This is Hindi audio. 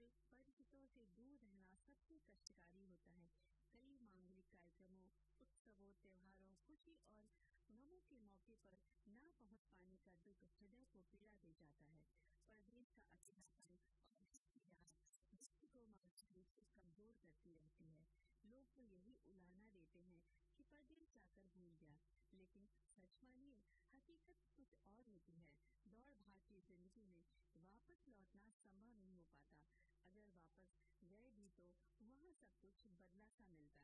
परिचितों से दूर रहना सबसे कष्टकारी होता है। कई मांगलिक कार्यक्रमों, उत्सवों, त्योहारों, खुशी और गमों के मौके पर न पहुंच पाने का दुख हृदय को पीड़ा दे जाता है। परदेश का अकेलापन और इसकी याद व्यक्ति को मानसिक रूप से कमजोर करती रहती है। लोग तो यही उलाहना देते हैं कि परदेश जाकर भूल गया, लेकिन सच मानिए हकीकत कुछ और होती है। दौड़ भाग की जिंदगी में वापस लौटना संभव नहीं हो पाता। अगर वापस गए भी तो वहाँ सब कुछ बदला सा मिलता है।